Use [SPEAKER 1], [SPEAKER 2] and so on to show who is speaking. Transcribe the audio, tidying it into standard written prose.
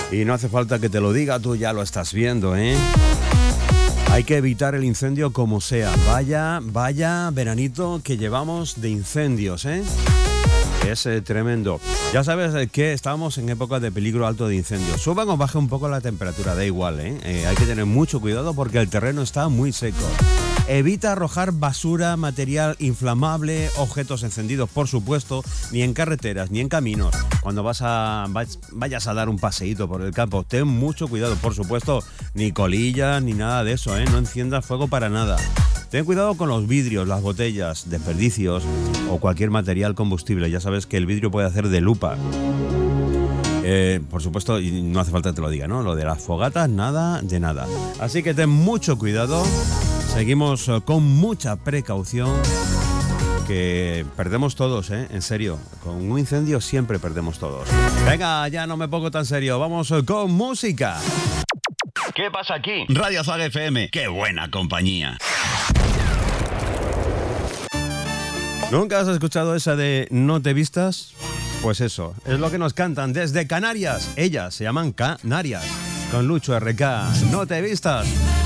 [SPEAKER 1] Y no hace falta que te lo diga, tú ya lo estás viendo, ¿eh? Hay que evitar el incendio como sea. Vaya veranito que llevamos de incendios, ¿eh? Es tremendo. Ya sabes que estamos en época de peligro alto de incendios. Suban o baje un poco la temperatura, da igual, ¿eh? Hay que tener mucho cuidado porque el terreno está muy seco. Evita arrojar basura, material inflamable, objetos encendidos, por supuesto, ni en carreteras, ni en caminos. Cuando vayas a dar un paseíto por el campo, ten mucho cuidado, por supuesto, ni colillas, ni nada de eso, ¿eh? No enciendas fuego para nada. Ten cuidado con los vidrios, las botellas, desperdicios o cualquier material combustible. Ya sabes que el vidrio puede hacer de lupa. Por supuesto, y no hace falta que te lo diga, ¿no? Lo de las fogatas, nada de nada. Así que ten mucho cuidado. Seguimos con mucha precaución, que perdemos todos, ¿eh? En serio, con un incendio siempre perdemos todos. Venga, ya no me pongo tan serio, vamos con música.
[SPEAKER 2] ¿Qué pasa aquí? Radio Zag FM, qué buena compañía.
[SPEAKER 1] ¿Nunca has escuchado esa de No te vistas? Pues eso, es lo que nos cantan desde Canarias. Ellas se llaman Canarias, con Lucho RK. No te vistas.